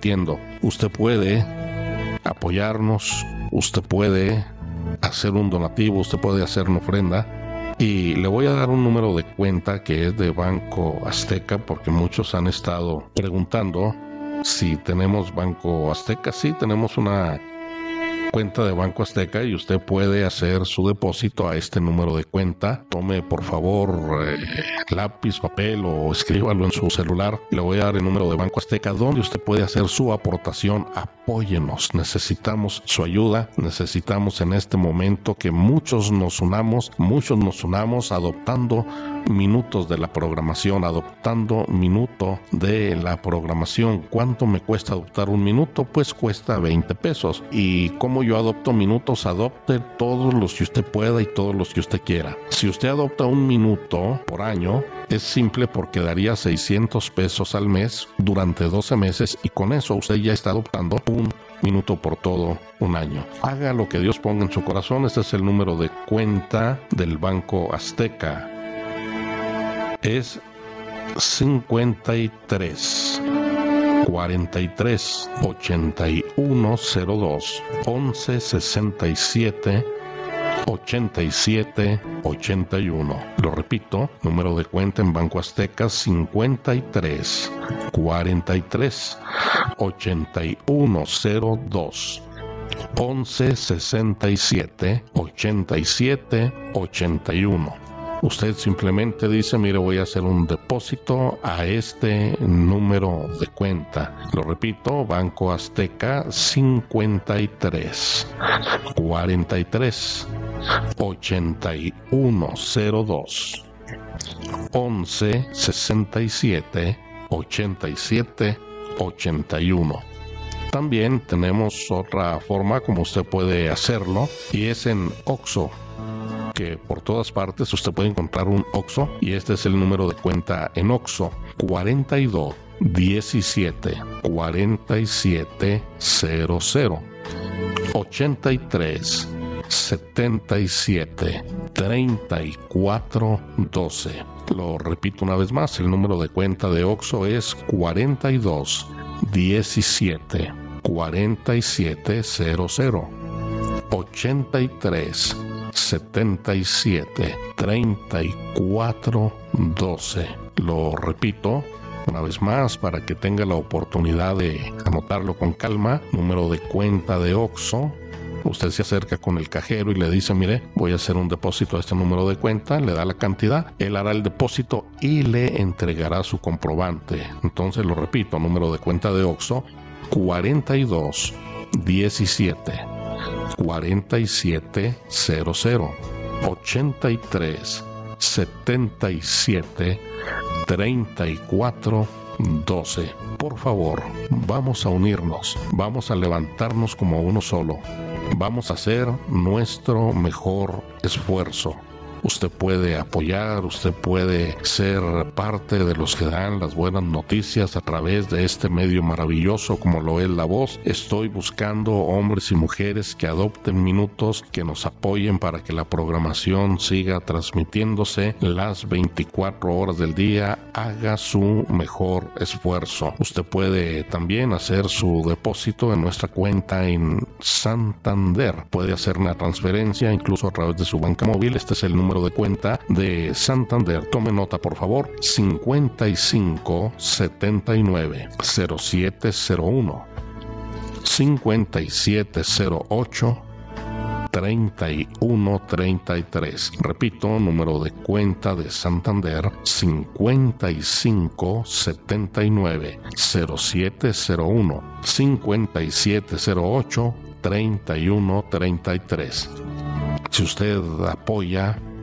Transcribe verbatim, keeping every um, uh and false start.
transmitiendo. Usted puede apoyarnos, usted puede hacer un donativo, usted puede hacer una ofrenda. Y le voy a dar un número de cuenta que es de Banco Azteca, porque muchos han estado preguntando si tenemos Banco Azteca. Sí, tenemos una cuenta de Banco Azteca y usted puede hacer su depósito a este número de cuenta. Tome por favor eh, lápiz, papel o escríbalo en su celular. Le voy a dar el número de Banco Azteca donde usted puede hacer su aportación. Apóyenos, necesitamos su ayuda, necesitamos en este momento que muchos nos unamos, muchos nos unamos adoptando minutos de la programación, adoptando minuto de la programación. ¿Cuánto me cuesta adoptar un minuto? Pues cuesta veinte pesos. ¿Y cómo yo adopto minutos? Adopte todos los que usted pueda y todos los que usted quiera. Si usted adopta un minuto por año, es simple porque daría seiscientos pesos al mes durante doce meses y con eso usted ya está adoptando un minuto por todo un año. Haga lo que Dios ponga en su corazón. Este es el número de cuenta del Banco Azteca. Es cincuenta y tres, cuarenta y tres, ochenta y uno cero dos, once sesenta y siete, ochenta y siete, ochenta y uno. Lo repito, número de cuenta en Banco Azteca cincuenta y tres, cuarenta y tres, ochenta y uno cero dos, once sesenta y siete, ochenta y siete, ochenta y uno. Usted simplemente dice, mire, voy a hacer un depósito a este número de cuenta. Lo repito, Banco Azteca cincuenta y tres, cuarenta y tres, ochenta y uno cero dos, once sesenta y siete, ochenta y siete, ochenta y uno. También tenemos otra forma como usted puede hacerlo y es en Oxxo, que por todas partes usted puede encontrar un Oxxo y este es el número de cuenta en Oxxo: cuarenta y dos, diecisiete, cuarenta y siete, cero cero, ochenta y tres, setenta y siete, treinta y cuatro, doce. Lo repito una vez más, el número de cuenta de Oxxo es cuarenta y dos, diecisiete, cuarenta y siete, cero cero, ochenta y tres, setenta y siete, treinta y cuatro, doce. Lo repito una vez más para que tenga la oportunidad de anotarlo con calma. Número de cuenta de Oxxo. Usted se acerca con el cajero y le dice, mire, voy a hacer un depósito a este número de cuenta, le da la cantidad, él hará el depósito y le entregará su comprobante. Entonces lo repito, número de cuenta de Oxxo, cuarenta y dos, diecisiete, cuarenta y siete, cero cero, ochenta y tres, setenta y siete, treinta y cuatro, doce. Por favor, vamos a unirnos, vamos a levantarnos como uno solo, vamos a hacer nuestro mejor esfuerzo. Usted puede apoyar, usted puede ser parte de los que dan las buenas noticias a través de este medio maravilloso como lo es La Voz. Estoy buscando hombres y mujeres que adopten minutos, que nos apoyen para que la programación siga transmitiéndose las veinticuatro horas del día. Haga su mejor esfuerzo. Usted puede también hacer su depósito en nuestra cuenta en Santander. Puede hacer una transferencia incluso a través de su banca móvil. Este es el número de cuenta de Santander. Tome nota, por favor: cincuenta y cinco, setenta y nueve, cero siete cero uno, cincuenta y siete cero ocho, treinta y uno treinta y tres. Repito, número de cuenta de Santander: cincuenta y cinco, setenta y nueve, cero siete cero uno, cincuenta y siete cero ocho, treinta y uno treinta y tres. Si usted apoya